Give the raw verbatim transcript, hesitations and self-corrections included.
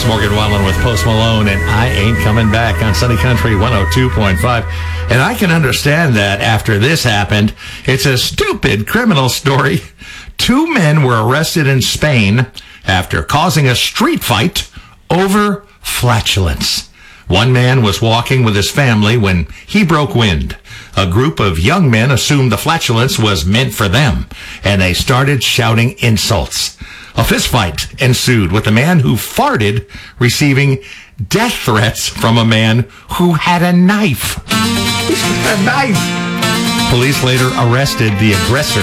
It's Morgan Wallen with Post Malone and I Ain't Coming Back on Sunny Country one oh two point five. And I can understand that after this happened. It's a stupid criminal story. Two men were arrested in Spain after causing a street fight over flatulence. One man was walking with his family when he broke wind. A group of young men assumed the flatulence was meant for them, and they started shouting insults. A fistfight ensued with a man who farted receiving death threats from a man who had a knife. A knife! Police later arrested the aggressor